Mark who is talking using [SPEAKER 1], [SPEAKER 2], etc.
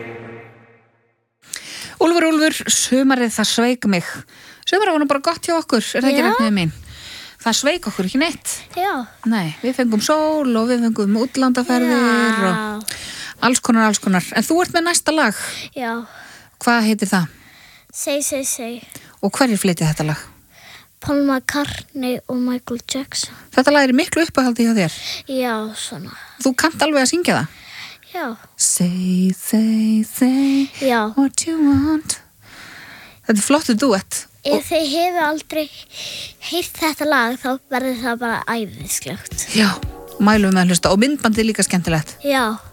[SPEAKER 1] Úlfur, sumarið það sveik mig. Sumarið var nú bara gott hjá okkur, það ekki Ragnheiður mín? Það sveik okkur ekki neitt.
[SPEAKER 2] Já.
[SPEAKER 1] Nei, við fengum sól og við fengum útlandaferðir og alls konar. En þú ert með næsta lag.
[SPEAKER 2] Já.
[SPEAKER 1] Hvað heitir það?
[SPEAKER 2] Say.
[SPEAKER 1] Og hverjir flytja þetta lag?
[SPEAKER 2] Paul McCartney og Michael Jackson.
[SPEAKER 1] Þetta lag er miklu uppáhaldi hjá þér?
[SPEAKER 2] Já, svona.
[SPEAKER 1] Þú kannt alveg að syngja það?
[SPEAKER 2] Já.
[SPEAKER 1] Say
[SPEAKER 2] Já.
[SPEAKER 1] what you want. Þetta er flottur duett.
[SPEAKER 2] Ef þið hefur aldrei heyrt þetta lag þá verður það bara æðislegt.
[SPEAKER 1] Já, mælum við að hlusta og myndbandið líka skemmtilegt.
[SPEAKER 2] Já.